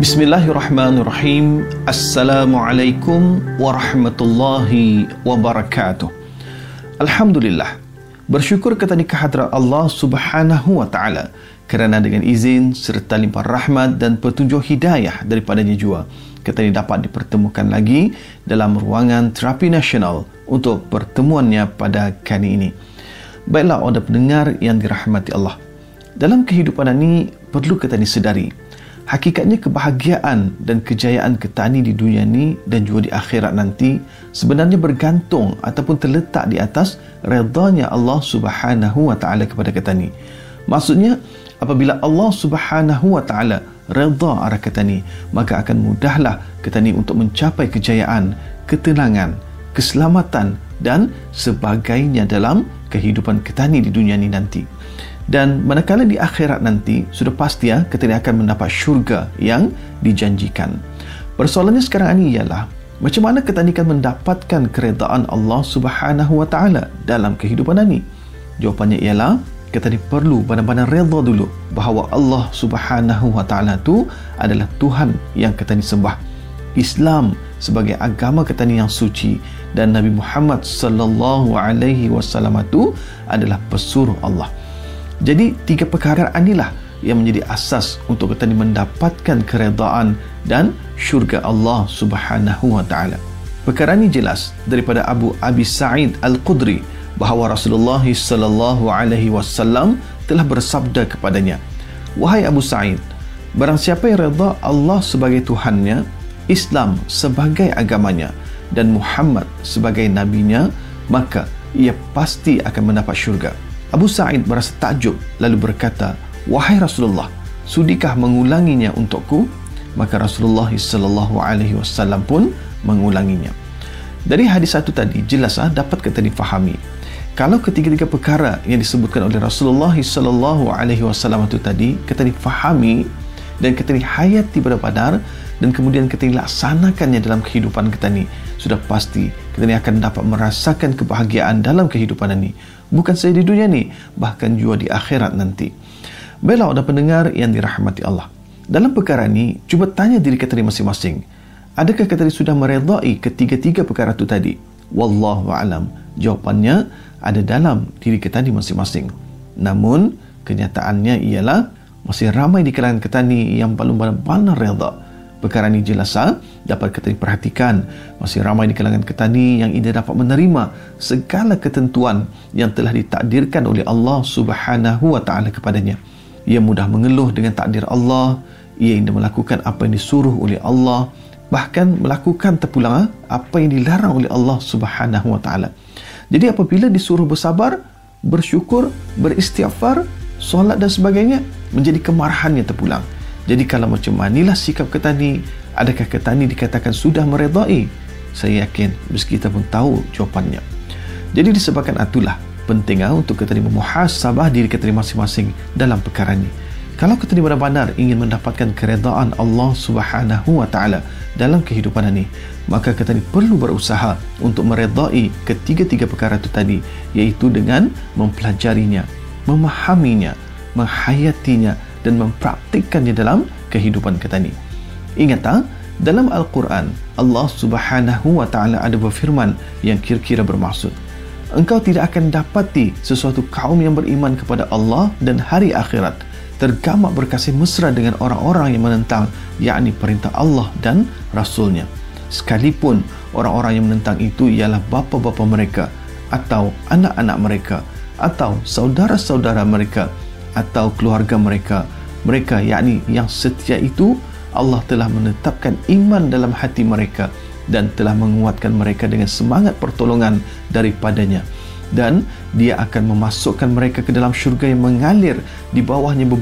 Bismillahirrahmanirrahim. Assalamualaikum warahmatullahi wabarakatuh. Alhamdulillah, bersyukur kita ni kehadrat Allah Subhanahu wa taala kerana dengan izin serta limpah rahmat dan petunjuk hidayah daripadanya jua kita ni dapat dipertemukan lagi dalam ruangan terapi nasional untuk pertemuannya pada kali ini. Baiklah orang pendengar yang dirahmati Allah, dalam kehidupan ini perlu kita ni sedari hakikatnya kebahagiaan dan kejayaan kita ni di dunia ni dan juga di akhirat nanti sebenarnya bergantung ataupun terletak di atas redanya Allah Subhanahu wa taala kepada kita ni. Maksudnya apabila Allah Subhanahu wa taala redha arah kita ni, maka akan mudahlah kita ni untuk mencapai kejayaan, ketenangan, keselamatan dan sebagainya dalam kehidupan kita ni di dunia ni nanti. Dan manakala di akhirat nanti sudah pasti kita akan mendapat syurga yang dijanjikan. Persoalannya sekarang ini ialah macam mana kita akan mendapatkan keredaan Allah Subhanahu wa taala dalam kehidupan ini? Jawapannya ialah kita perlu benar-benar redha dulu bahawa Allah Subhanahu wa taala itu adalah Tuhan yang kita sembah. Islam sebagai agama kita yang suci dan Nabi Muhammad sallallahu alaihi wasallam itu adalah pesuruh Allah. Jadi tiga perkara inilah yang menjadi asas untuk kita mendapatkan keredaan dan syurga Allah Subhanahu wa taala. Perkara ini jelas daripada Abu Abi Sa'id Al-Khudri bahawa Rasulullah sallallahu alaihi wasallam telah bersabda kepadanya, "Wahai Abu Sa'id, barang siapa yang redha Allah sebagai Tuhannya, Islam sebagai agamanya dan Muhammad sebagai nabinya, maka ia pasti akan mendapat syurga." Abu Sa'id berasa takjub lalu berkata, "Wahai Rasulullah, sudikah mengulanginya untukku?" Maka Rasulullah sallallahu alaihi wasallam pun mengulanginya. Dari hadis satu tadi jelas dapat kita difahami kalau ketiga-tiga perkara yang disebutkan oleh Rasulullah sallallahu alaihi wasallam itu tadi kita difahami dan kita dihayati benar-benar dan kemudian kita laksanakannya dalam kehidupan kita ni, sudah pasti kita ni akan dapat merasakan kebahagiaan dalam kehidupan ini, bukan sahaja di dunia ni, bahkan juga di akhirat nanti. Baiklah orang pendengar yang dirahmati Allah, dalam perkara ini cuba tanya diri kita masing-masing, adakah kita sudah meredai ketiga-tiga perkara itu tadi? Wallahu alam, jawapannya ada dalam diri kita ni masing-masing. Namun kenyataannya ialah masih ramai di kalangan kita ni yang belum benar-benar redha. Perkara ini jelas dapat kita perhatikan, masih ramai di kalangan kita ni yang tidak dapat menerima segala ketentuan yang telah ditakdirkan oleh Allah Subhanahu wa taala kepadanya. Ia mudah mengeluh dengan takdir Allah, ia ingin melakukan apa yang disuruh oleh Allah, bahkan melakukan terpulang apa yang dilarang oleh Allah Subhanahu wa taala. Jadi apabila disuruh bersabar, bersyukur, beristighfar, solat dan sebagainya, menjadi kemarahannya terpulang. Jadi kalau macam inilah sikap kita ni, adakah kita ni dikatakan sudah meredai? Saya yakin meski kita pun tahu jawapannya. Jadi disebabkan itulah penting untuk kita memuhasabah diri kita masing-masing dalam perkara ini. Kalau kita benar-benar ingin mendapatkan keredaan Allah Subhanahu wa taala dalam kehidupan ini, maka kita perlu berusaha untuk meredai ketiga-tiga perkara itu tadi, iaitu dengan mempelajarinya, memahaminya, menghayatinya dan mempraktikkannya dalam kehidupan kita ni. Ingat dalam Al-Quran Allah Subhanahu wa taala ada berfirman yang kira-kira bermaksud, engkau tidak akan dapati sesuatu kaum yang beriman kepada Allah dan hari akhirat tergamak berkasih mesra dengan orang-orang yang menentang, yakni perintah Allah dan Rasulnya, sekalipun orang-orang yang menentang itu ialah bapa-bapa mereka atau anak-anak mereka atau saudara-saudara mereka atau keluarga mereka. Mereka yakni yang setia itu Allah telah menetapkan iman dalam hati mereka dan telah menguatkan mereka dengan semangat pertolongan daripadanya, dan dia akan memasukkan mereka ke dalam syurga yang mengalir di bawahnya